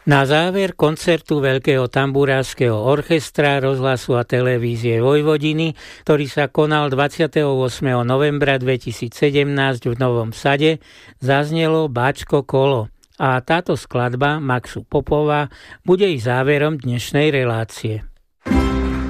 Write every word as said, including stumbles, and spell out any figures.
Na záver koncertu Veľkého tambúrárskeho orchestra rozhlasu a televízie Vojvodiny, ktorý sa konal dvadsiateho ôsmeho novembra dvetisícsedemnásť v Novom Sade, zaznelo Báčko kolo. A táto skladba Maxu Popova bude i záverom dnešnej relácie.